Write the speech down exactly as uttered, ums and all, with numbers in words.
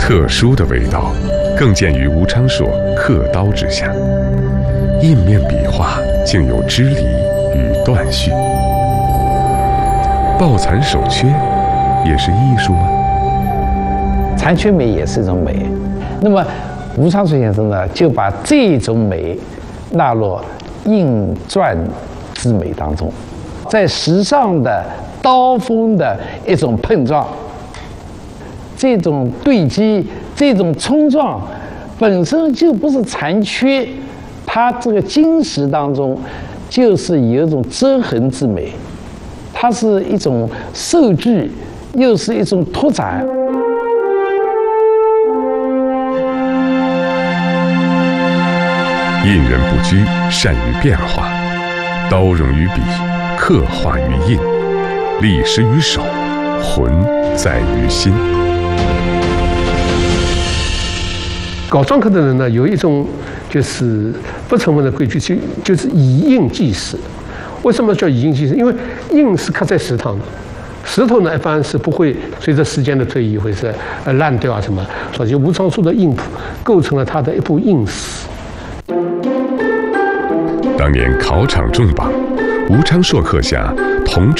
特殊的味道，更见于吴昌硕刻刀之下。印面笔画竟有支离与断续。抱残守缺也是艺术吗？ 残缺美也是一种美。那么吴昌硕先生呢，就把这种美纳入印篆之美当中，在时尚的刀锋的一种碰撞，这种对击，这种冲撞，本身就不是残缺，它这个金石当中就是有一种遮痕之美，它是一种受具，又是一种拓展。 印人不拘，善于变化，刀融于笔，刻画于印，历施于手，魂在于心。 搞篆刻的人呢，有一种就是不成文的规矩，就就是以印记石。为什么叫以印记石？因为印是刻在石头的，石头呢一般是不会随着时间的推移会是呃烂掉啊什么，所以吴昌硕的印谱构成了他的一部印史。 当年考场重榜，吴昌硕刻下铜